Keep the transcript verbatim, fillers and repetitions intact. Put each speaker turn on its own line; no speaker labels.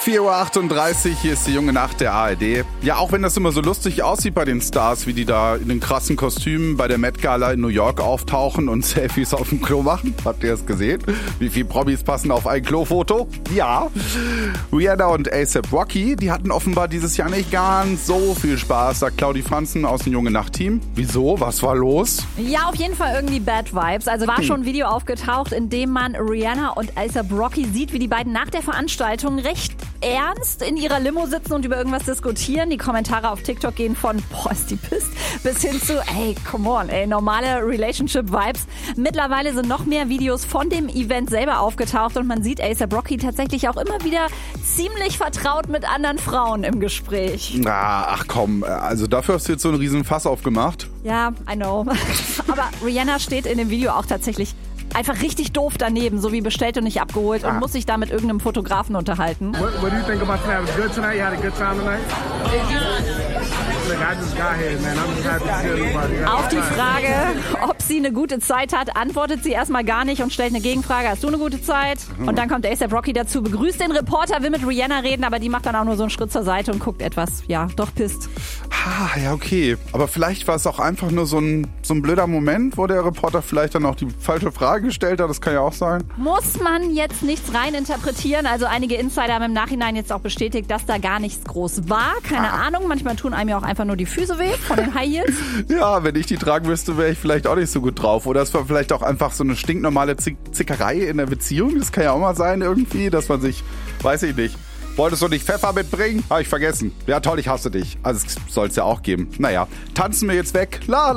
vier Uhr achtunddreißig, hier ist die junge Nacht der A R D. Ja, auch wenn das immer so lustig aussieht bei den Stars, wie die da in den krassen Kostümen bei der Met Gala in New York auftauchen und Selfies auf dem Klo machen. Habt ihr das gesehen? Wie viele Promis passen auf ein Klofoto? Ja. Rihanna und A$AP Rocky, die hatten offenbar dieses Jahr nicht ganz so viel Spaß, sagt Claudi Franzen aus dem junge Nacht-Team. Wieso? Was war los?
Ja, auf jeden Fall irgendwie Bad Vibes. Also war schon ein Video aufgetaucht, in dem man Rihanna und A$AP Rocky sieht, wie die beiden nach der Veranstaltung recht ernst in ihrer Limo sitzen und über irgendwas diskutieren. Die Kommentare auf TikTok gehen von, boah, ist die pisst, bis hin zu, ey, come on, ey, normale Relationship-Vibes. Mittlerweile sind noch mehr Videos von dem Event selber aufgetaucht und man sieht A$AP Rocky tatsächlich auch immer wieder ziemlich vertraut mit anderen Frauen im Gespräch.
Ah, ach komm, also dafür hast du jetzt so einen riesen Fass aufgemacht.
Ja, I know. Aber Rihanna steht in dem Video auch tatsächlich einfach richtig doof daneben, so wie bestellt und nicht abgeholt, und
Ah.
muss sich da mit irgendeinem Fotografen unterhalten.
What, what do you think about tonight? Was it good tonight? You had a good time tonight? Look, I just got here, man. I'm just happy to see everybody.
Auf die Frage, ob sie eine gute Zeit hat, antwortet sie erstmal gar nicht und stellt eine Gegenfrage. Hast du eine gute Zeit? Und dann kommt A$AP Rocky dazu, begrüßt den Reporter, will mit Rihanna reden, aber die macht dann auch nur so einen Schritt zur Seite und guckt etwas, ja, doch pisst.
Ah, ja, okay. Aber vielleicht war es auch einfach nur so ein, so ein blöder Moment, wo der Reporter vielleicht dann auch die falsche Frage gestellt hat. Das kann ja auch sein.
Muss man jetzt nichts rein interpretieren. Also einige Insider haben im Nachhinein jetzt auch bestätigt, dass da gar nichts groß war. Keine
Ah.
Ahnung, manchmal tun einem ja auch einfach nur die Füße weh von den High Heels.
Ja, wenn ich die tragen müsste, wäre ich vielleicht auch nicht so gut drauf. Oder es war vielleicht auch einfach so eine stinknormale Zick- Zickerei in der Beziehung. Das kann ja auch mal sein irgendwie, dass man sich, weiß ich nicht, wolltest du nicht Pfeffer mitbringen? Habe ich vergessen. Ja toll, ich hasse dich. Also es soll es ja auch geben. Naja, tanzen wir jetzt weg. La,